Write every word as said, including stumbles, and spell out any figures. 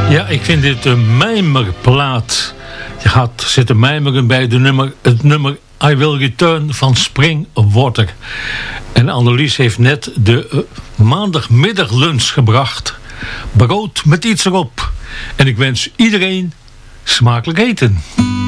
Ja, ik vind dit een mijmerplaat. Je gaat zitten mijmeren bij de nummer, het nummer I Will Return van Springwater. En Annelies heeft net de uh, maandagmiddaglunch gebracht. Brood met iets erop. En ik wens iedereen smakelijk eten.